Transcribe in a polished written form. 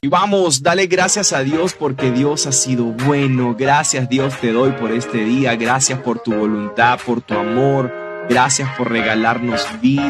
Y vamos, dale gracias a Dios porque Dios ha sido bueno. Gracias, Dios, te doy por este día. Gracias por tu voluntad, por tu amor. Gracias por regalarnos vida.